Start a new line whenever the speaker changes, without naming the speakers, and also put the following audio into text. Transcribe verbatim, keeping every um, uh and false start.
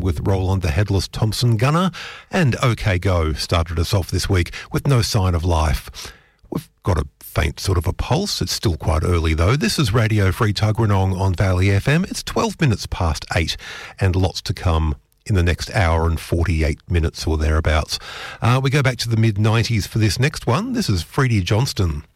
with Roland the Headless Thompson Gunner, and OK Go started us off this week with No Sign of Life. We've got a faint sort of a pulse. It's still quite early though. This is Radio Free Tuggeranong on Valley F M. It's twelve minutes past eight and lots to come in the next hour and forty-eight minutes or thereabouts. Uh, we go back to the mid nineties for this next one. This is Freddie Johnston.